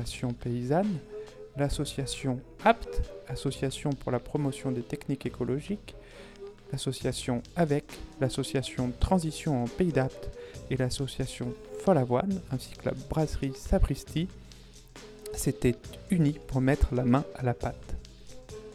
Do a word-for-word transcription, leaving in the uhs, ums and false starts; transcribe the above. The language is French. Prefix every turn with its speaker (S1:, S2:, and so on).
S1: l'association paysanne, l'association A P T, association pour la promotion des techniques écologiques, l'association AVEC, l'association Transition en Pays d'Apt et l'association Follavoine, ainsi que la brasserie Sapristi, s'étaient unis pour mettre la main à la pâte.